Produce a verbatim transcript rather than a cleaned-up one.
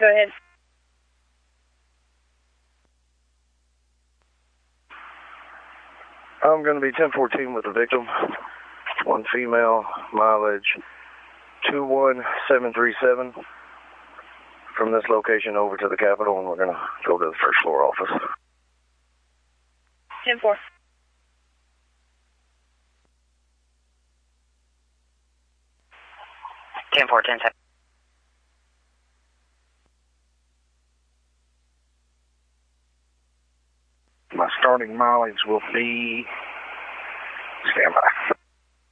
Go ahead. I'm going to be ten fourteen with the victim. One female, mileage two one seven three seven. From this location over to the Capitol, and we're going to go to the first floor office. ten four. ten four, ten seven. My starting mileage will be, stand by.